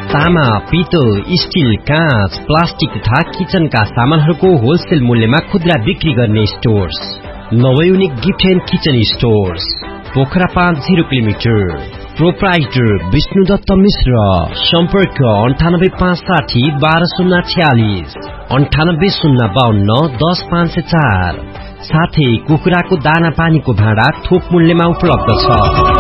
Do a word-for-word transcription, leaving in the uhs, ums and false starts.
तामा, पित्तल, स्टील, काँच, प्लास्टिक तथा किचनका सामानहरूको होलसेल मूल्यमा खुद्रा बिक्री गर्ने stores नवयुनिक gift and kitchen stores, Pokhara पाँच जीरो किलोमिटर। प्रोप्राइटर विष्णुदत्त मिश्र। सम्पर्क अन्ठानब्बे पाँच साठी बाह्र शून्य छ्यालिस, अन्ठानब्बे शून्य बाहन्न दस पाँच सय चार। साथै कुखुराको दाना पानीको भाँडा थोक मूल्यमा उपलब्ध छ।